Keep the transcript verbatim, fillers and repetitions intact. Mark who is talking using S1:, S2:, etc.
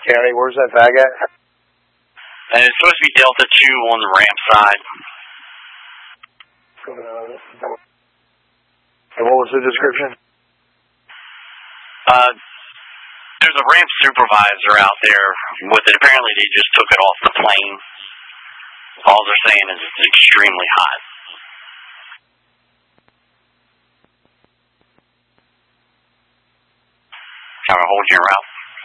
S1: County, where's that bag at?
S2: And it's supposed to be Delta two on the ramp side.
S1: And what was the description?
S2: Uh, there's a ramp supervisor out there with it. Apparently they just took it off the plane. All they're saying is it's extremely hot. Can I hold you in route?